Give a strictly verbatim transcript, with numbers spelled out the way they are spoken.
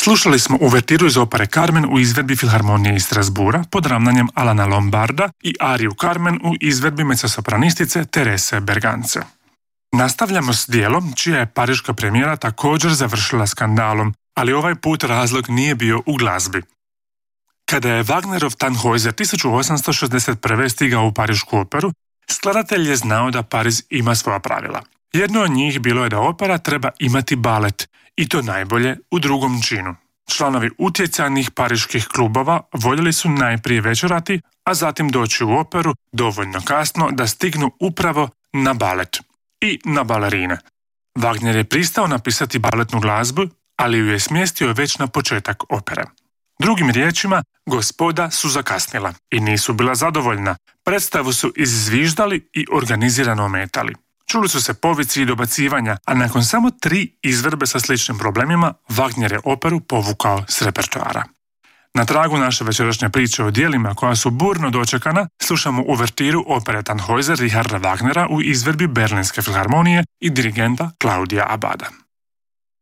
Slušali smo uvertiru iz opere Carmen u izvedbi Filharmonije iz Strasbura pod ravnanjem Alana Lombarda i ariju Carmen u izvedbi mezzosopranistice Terese Bergance. Nastavljamo s dijelom čija je pariška premijera također završila skandalom, ali ovaj put razlog nije bio u glazbi. Kada je Wagnerov Tannhäuser tisuću osamsto šezdeset prve stigao u parišku operu, skladatelj je znao da Pariz ima svoja pravila. Jedno od njih bilo je da opera treba imati balet, i to najbolje u drugom činu. Članovi utjecajnih pariških klubova voljeli su najprije večerati, a zatim doći u operu dovoljno kasno da stignu upravo na balet i na balerine. Wagner je pristao napisati baletnu glazbu, ali ju je smjestio već na početak opere. Drugim riječima, gospoda su zakasnila i nisu bila zadovoljna. Predstavu su izzviždali i organizirano ometali. Čuli su se povici i dobacivanja, a nakon samo tri izvedbe sa sličnim problemima, Wagner je operu povukao s repertoara. Na tragu naše večerašnje priče o dijelima koja su burno dočekana, slušamo uvertiru opere Tannhäuser Richarda Wagnera u izvedbi Berlinske filharmonije i dirigenta Claudia Abada.